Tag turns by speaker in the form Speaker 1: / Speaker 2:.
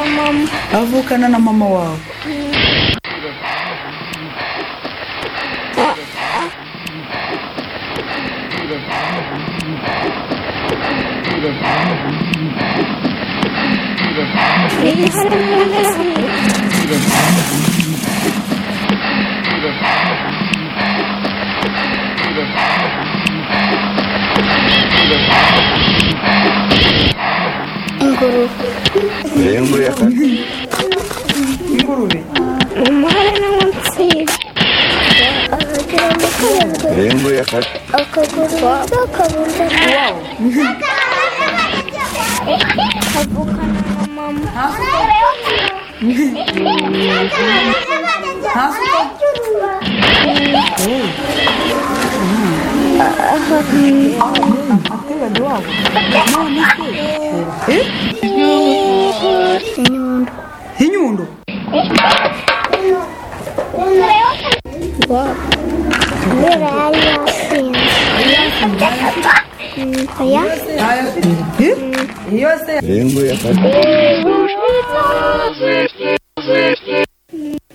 Speaker 1: avukana na mama wawe.
Speaker 2: Ingurube ya kane.
Speaker 1: Ingurube.
Speaker 3: Umwana w'umupira.
Speaker 2: Ingurube ya kane.
Speaker 3: Akaguru kabunda.
Speaker 1: Wow.
Speaker 3: Avukana na mama.
Speaker 1: Inyundo.
Speaker 3: Wow.
Speaker 1: Yose.
Speaker 2: Ingurube ya kane.